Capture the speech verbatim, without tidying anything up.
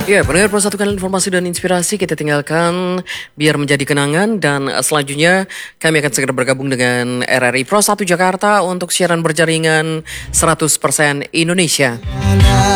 Ya, pendengar Pro satu kali informasi dan inspirasi kita tinggalkan biar menjadi kenangan, dan selanjutnya kami akan segera bergabung dengan R R I Pro satu Jakarta untuk siaran berjaringan seratus persen Indonesia.